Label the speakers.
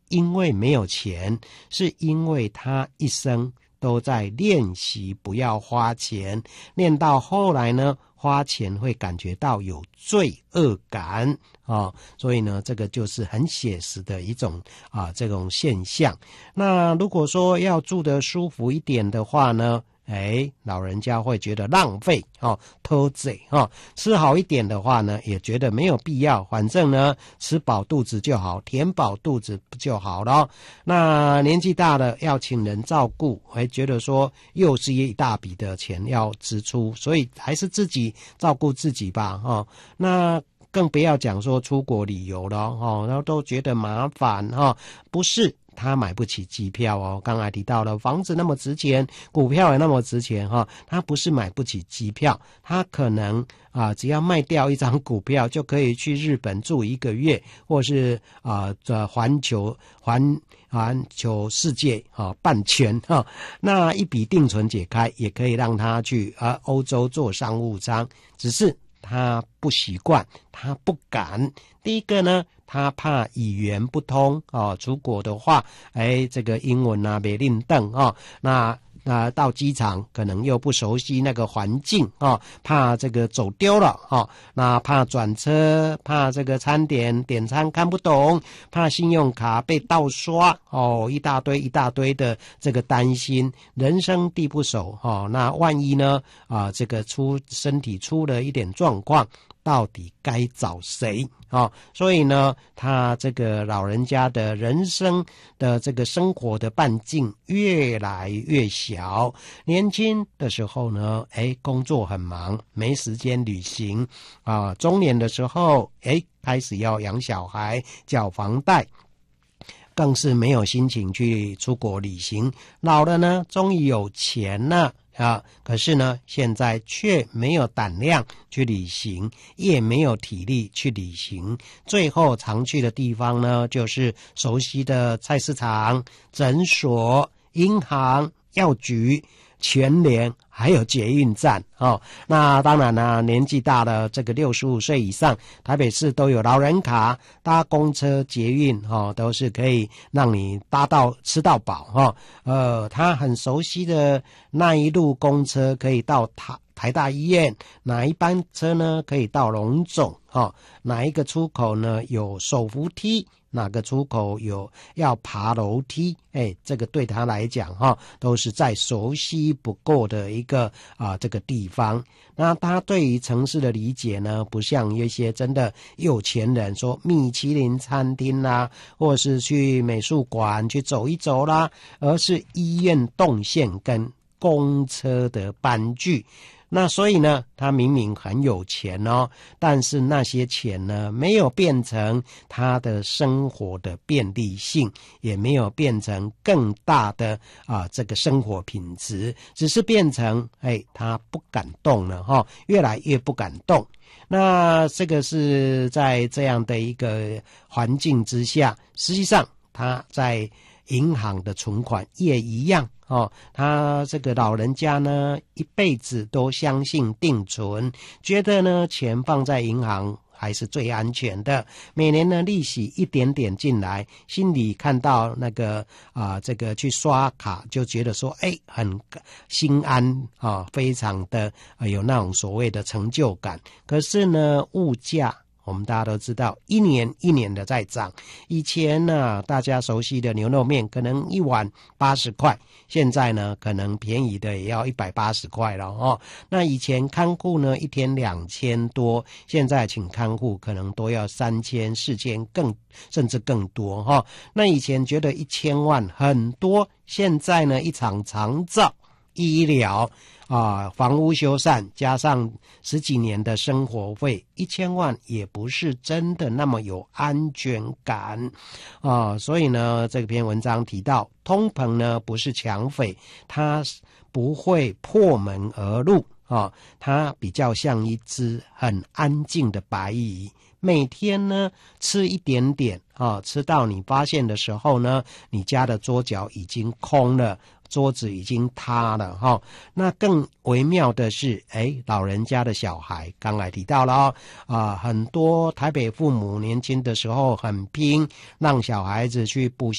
Speaker 1: 因为没有钱，是因为他一生都在练习不要花钱，练到后来呢，花钱会感觉到有罪恶感所以呢，这个就是很写实的一种这种现象。那如果说要住得舒服一点的话呢，老人家会觉得浪费偷贼吃好一点的话呢，也觉得没有必要，反正呢吃饱肚子就好，填饱肚子就好了。那年纪大了要请人照顾，会觉得说又是一大笔的钱要支出，所以还是自己照顾自己吧那更不要讲说出国旅游了然后都觉得麻烦不是他买不起机票刚才提到了房子那么值钱，股票也那么值钱他不是买不起机票，他可能只要卖掉一张股票就可以去日本住1个月，或是环球世界半圈那一笔定存解开也可以让他去欧洲做商务舱，只是他不习惯，他不敢。第一个呢，他怕语言不通出国的话这个英文没认懂那到机场可能又不熟悉那个环境怕这个走丢了那怕转车，怕这个餐点点餐看不懂，怕信用卡被盗刷一大堆的这个担心，人生地不熟那万一呢这个身体出了一点状况，到底该找谁所以呢，他这个老人家的人生的这个生活的半径越来越小。年轻的时候呢工作很忙，没时间旅行中年的时候开始要养小孩，缴房贷，更是没有心情去出国旅行。老了呢，终于有钱了可是呢，现在却没有胆量去旅行，也没有体力去旅行。最后常去的地方呢，就是熟悉的菜市场、诊所、银行、药局、全联还有捷运站那当然呢，年纪大了，这个65岁以上，台北市都有老人卡，搭公车捷运都是可以让你搭到吃到饱他很熟悉的那一路公车可以到台大医院，哪一班车呢可以到荣总哪一个出口呢有手扶梯，哪个出口有要爬楼梯这个对他来讲都是再熟悉不过的一个这个地方。那他对于城市的理解呢，不像一些真的有钱人说米其林餐厅啦，或是去美术馆去走一走啦，而是医院动线跟公车的班距。那所以呢，他明明很有钱但是那些钱呢，没有变成他的生活的便利性，也没有变成更大的这个生活品质，只是变成他不敢动了越来越不敢动。那这个是在这样的一个环境之下，实际上他在银行的存款也一样他这个老人家呢，一辈子都相信定存，觉得呢钱放在银行还是最安全的，每年的利息一点点进来，心里看到那个这个去刷卡就觉得说很心安非常的有那种所谓的成就感。可是呢，物价我们大家都知道一年一年的在涨，以前呢大家熟悉的牛肉面可能一碗80块，现在呢可能便宜的也要180块了那以前看护呢一天2000多，现在请看护可能都要3000、4000甚至更多那以前觉得1000万很多，现在呢一场长照、医疗房屋修缮加上10几年的生活费，1000万也不是真的那么有安全感所以呢，这篇文章提到通膨呢不是抢匪，它不会破门而入它比较像一只很安静的白蚁，每天呢吃一点点吃到你发现的时候呢，你家的桌角已经空了，桌子已经塌了那更微妙的是老人家的小孩，刚才提到了很多台北父母年轻的时候很拼，让小孩子去补